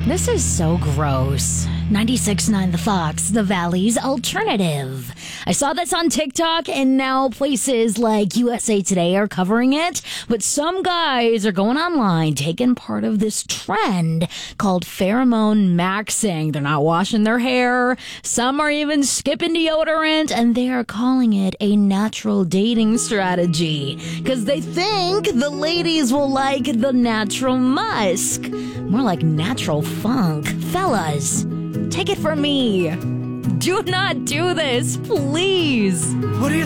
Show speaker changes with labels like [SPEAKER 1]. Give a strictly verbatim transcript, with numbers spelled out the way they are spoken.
[SPEAKER 1] This is so gross. ninety-six point nine The Fox, the Valley's alternative. I saw this on TikTok, and now places like U S A Today are covering it. But some guys are going online, taking part of this trend called pheromone maxing. They're not washing their hair. Some are even skipping deodorant, and they are calling it a natural dating strategy because they think the ladies will like the natural musk. More like natural funk. Fellas, take it from me. Do not do this, please.
[SPEAKER 2] What do you